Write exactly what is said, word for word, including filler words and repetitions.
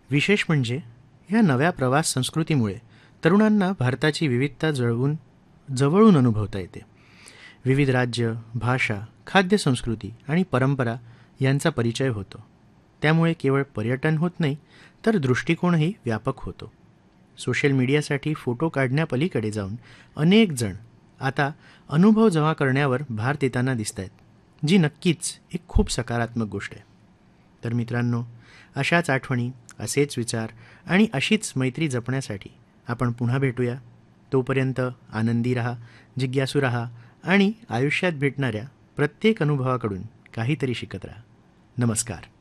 विशेष म्हणजे या नव्या प्रवास संस्कृतीमुळे तरुणांना भारताची विविधता जळवून जवळून अनुभवता येते. विविध राज्य, भाषा, खाद्यसंस्कृती आणि परंपरा यांचा परिचय होतो. त्यामुळे केवळ पर्यटन होत नाही, तर दृष्टिकोनही व्यापक होतो. सोशल मीडियासाठी फोटो काढण्यापलीकडे जाऊन अनेक जण आता अनुभव जमा करण्यावर भार देताना दिसत आहेत, जी नक्कीच एक खूप सकारात्मक गोष्ट आहे. तर मित्रांनो, अशाच आठवणी, असेच विचार आणि अशीच मैत्री जपण्यासाठी आपण पुन्हा भेटूया. तोपर्यंत आनंदी रहा, जिज्ञासू रहा आणि आयुष्यात भेटणाऱ्या प्रत्येक अनुभवाकडून काहीतरी शिकत राहा. नमस्कार.